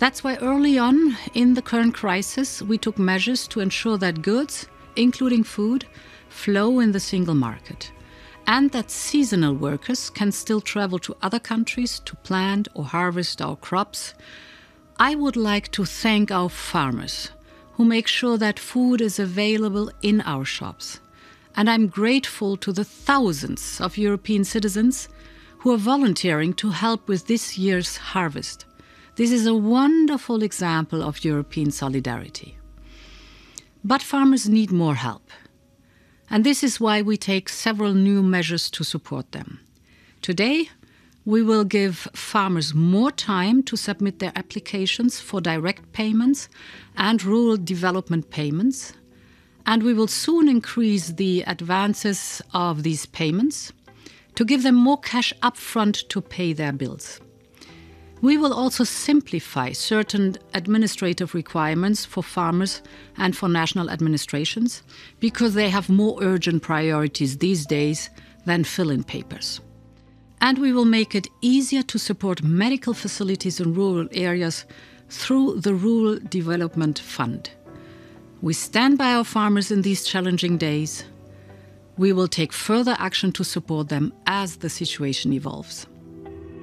That's why early on in the current crisis, we took measures to ensure that goods, including food, flow in the single market, and that seasonal workers can still travel to other countries to plant or harvest our crops. I would like to thank our farmers who make sure that food is available in our shops. And I'm grateful to the thousands of European citizens who are volunteering to help with this year's harvest. This is a wonderful example of European solidarity. But farmers need more help. And this is why we take several new measures to support them. Today, we will give farmers more time to submit their applications for direct payments and rural development payments. And we will soon increase the advances of these payments to give them more cash upfront to pay their bills. We will also simplify certain administrative requirements for farmers and for national administrations because they have more urgent priorities these days than fill-in papers. And we will make it easier to support medical facilities in rural areas through the Rural Development Fund. We stand by our farmers in these challenging days. We will take further action to support them as the situation evolves.